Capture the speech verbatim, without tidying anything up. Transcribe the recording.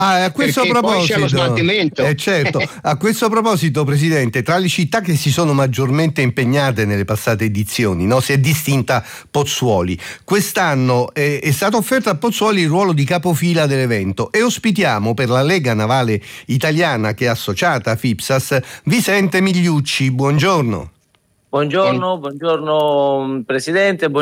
Ah, a questo perché poi c'è lo proposito, smaltimento. eh, certo, a questo proposito, Presidente, tra le città che si sono maggiormente impegnate nelle passate edizioni, no, si è distinta Pozzuoli. Quest'anno è, è stato offerto a Pozzuoli il ruolo di capofila dell'evento e ospitiamo per la Lega Navale Italiana, che è associata a FIPSAS, Vicente Migliucci. Buongiorno. Buongiorno, buongiorno Presidente, buongiorno